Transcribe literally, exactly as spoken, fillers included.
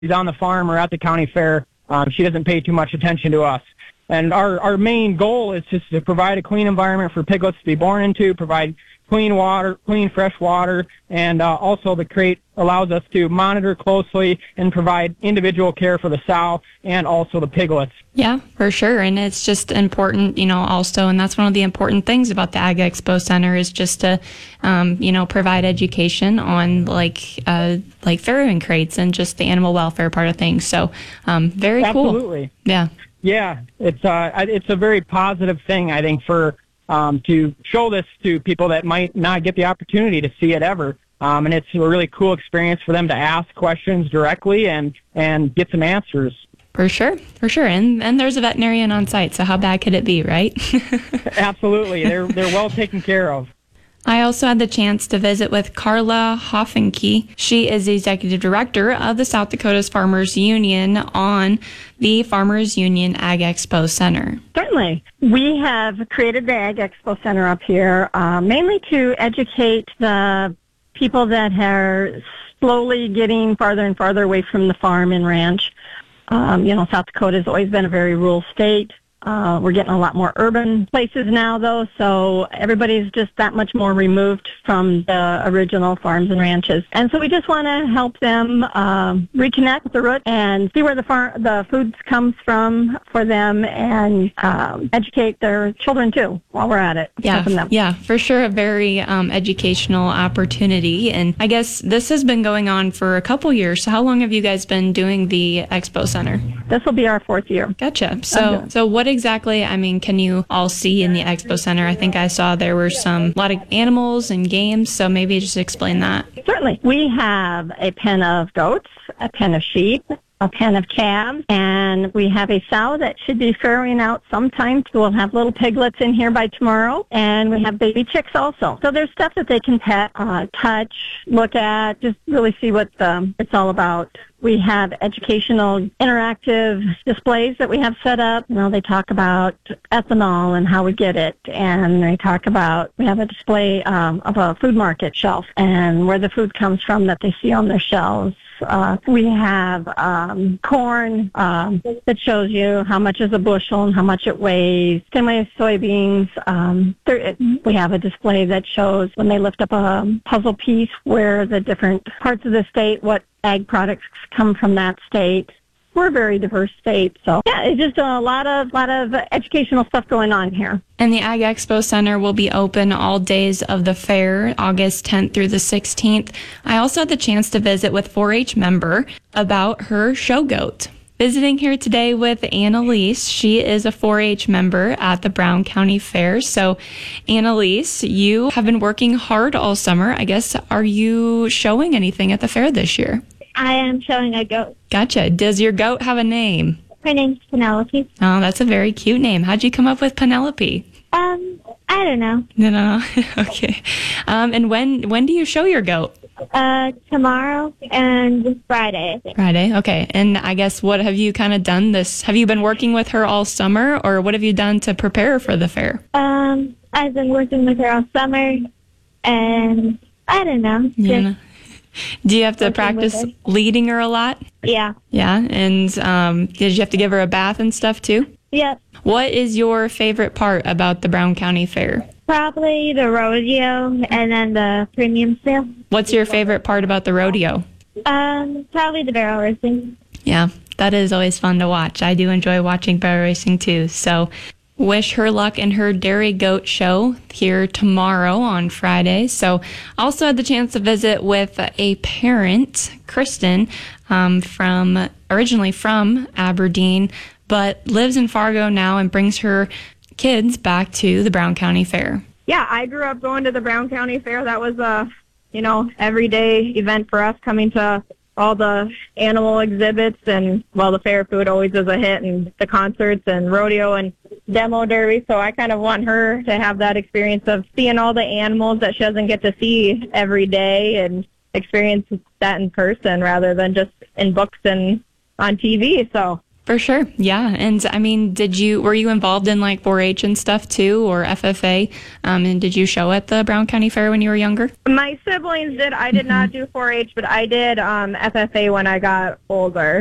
she's on the farm or at the county fair, um, she doesn't pay too much attention to us. And our, our main goal is just to provide a clean environment for piglets to be born into, provide clean water, clean fresh water, and uh, also the crate allows us to monitor closely and provide individual care for the sow and also the piglets. Yeah, for sure. And it's just important, you know, also, and that's one of the important things about the Ag Expo Center is just to, um, you know, provide education on like uh, like farrowing crates and just the animal welfare part of things. So um, very cool. Absolutely. Yeah. Yeah, it's uh, it's a very positive thing, I think, for um, to show this to people that might not get the opportunity to see it ever. Um, and it's a really cool experience for them to ask questions directly and, and get some answers. For sure, for sure. And and there's a veterinarian on site, so how bad could it be, right? Absolutely. They're they're well taken care of. I also had the chance to visit with Carla Hoffenke. She is the executive director of the South Dakota's Farmers Union on the Farmers Union Ag Expo Center. Certainly. We have created the Ag Expo Center up here uh, mainly to educate the people that are slowly getting farther and farther away from the farm and ranch. Um, you know, South Dakota has always been a very rural state. Uh, we're getting a lot more urban places now, though, so everybody's just that much more removed from the original farms and ranches. And so we just want to help them um, reconnect with the root and see where the far- the food comes from for them and um, educate their children, too, while we're at it. Yeah, them. yeah, for sure, a very um, educational opportunity. And I guess this has been going on for a couple years. So how long have you guys been doing the Expo Center? This will be our fourth year. Gotcha. So, okay. so what exactly, I mean, can you all see in the Expo Center? I think I saw there were some, a lot of animals and games, so maybe just explain that. Certainly. We have a pen of goats, a pen of sheep, a pen of calves, and we have a sow that should be farrowing out sometime. We'll have little piglets in here by tomorrow, and we have baby chicks also. So there's stuff that they can pet, uh, touch, look at, just really see what um, it's all about. We have educational interactive displays that we have set up. You know, they talk about ethanol and how we get it. And they talk about, we have a display um, of a food market shelf and where the food comes from that they see on their shelves. Uh, we have um, corn um, that shows you how much is a bushel and how much it weighs. Same way as soybeans. Um, there, we have a display that shows when they lift up a puzzle piece where the different parts of the state, what ag products come from that state. We're a very diverse state, so yeah, it's just a lot of lot of educational stuff going on here. And the Ag Expo Center will be open all days of the fair, August tenth through the sixteenth. I also had the chance to visit with four H member about her show goat. Visiting here today with Annalise. She is a four H member at the Brown County Fair. So, Annalise, you have been working hard all summer. I guess, are you showing anything at the fair this year? I am showing a goat. Gotcha. Does your goat have a name? Her name's Penelope. Oh, that's a very cute name. How'd you come up with Penelope? Um, I don't know. No, no. Okay. Um, and when when do you show your goat? Uh, tomorrow and Friday, I think. Friday, okay. And I guess what have you kind of done this? Have you been working with her all summer, or what have you done to prepare her for the fair? Um, I've been working with her all summer, and I don't know. Yeah. Do you have to practice leading her a lot? Yeah. Yeah, and um, did you have to give her a bath and stuff too? Yep. What is your favorite part about the Brown County Fair? Probably the rodeo and then the premium sale. What's your favorite part about the rodeo? Um, probably the barrel racing. Yeah, that is always fun to watch. I do enjoy watching barrel racing too. So wish her luck in her dairy goat show here tomorrow on Friday. So also had the chance to visit with a parent, Kristen, um, from originally from Aberdeen, but lives in Fargo now and brings her kids back to the Brown County Fair. Yeah, I grew up going to the Brown County Fair. That was a, you know, everyday event for us, coming to all the animal exhibits, and, well, the fair food always is a hit, and the concerts and rodeo and demo derby. So I kind of want her to have that experience of seeing all the animals that she doesn't get to see every day and experience that in person rather than just in books and on T V. So For sure. Yeah. And I mean, did you, were you involved in like four H and stuff too, or F F A? Um, and did you show at the Brown County Fair when you were younger? My siblings did. I did mm-hmm. not do four H, but I did um, F F A when I got older.